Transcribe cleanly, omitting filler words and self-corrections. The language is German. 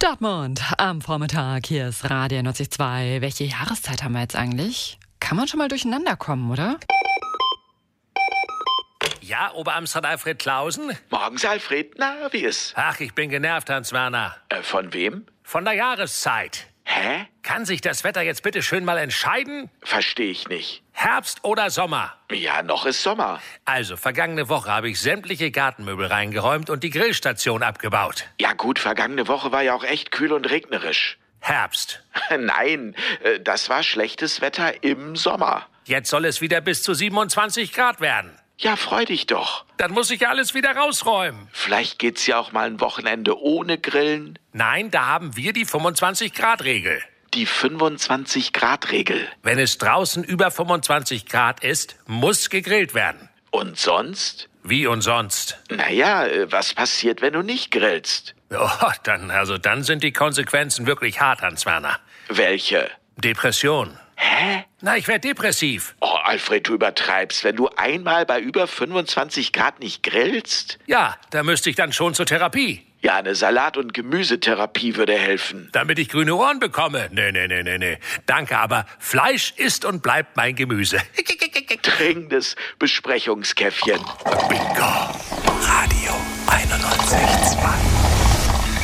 Dortmund am Vormittag. Hier ist Radio 92. Welche Jahreszeit haben wir jetzt eigentlich? Kann man schon mal durcheinander kommen, oder? Ja, Oberamtsrat Alfred Klausen? Morgens, Alfred. Na, wie ist? Ach, ich bin genervt, Hans-Werner. Von wem? Von der Jahreszeit. Hä? Kann sich das Wetter jetzt bitte schön mal entscheiden? Verstehe ich nicht. Herbst oder Sommer? Ja, noch ist Sommer. Also, vergangene Woche habe ich sämtliche Gartenmöbel reingeräumt und die Grillstation abgebaut. Ja gut, vergangene Woche war ja auch echt kühl und regnerisch. Herbst. Nein, das war schlechtes Wetter im Sommer. Jetzt soll es wieder bis zu 27 Grad werden. Ja, freu dich doch. Dann muss ich ja alles wieder rausräumen. Vielleicht geht's ja auch mal ein Wochenende ohne Grillen. Nein, da haben wir die 25-Grad-Regel. Die 25-Grad-Regel. Wenn es draußen über 25 Grad ist, muss gegrillt werden. Und sonst? Wie und sonst? Naja, was passiert, wenn du nicht grillst? Oh, dann sind die Konsequenzen wirklich hart, Hans-Werner. Welche? Depression. Hä? Na, ich werde depressiv. Oh, Alfred, du übertreibst. Wenn du einmal bei über 25 Grad nicht grillst? Ja, da müsste ich dann schon zur Therapie. Ja, eine Salat- und Gemüsetherapie würde helfen. Damit ich grüne Ohren bekomme? Nee. Danke, aber Fleisch ist und bleibt mein Gemüse. Dringendes Besprechungskäffchen. Bingo. Radio 91.2.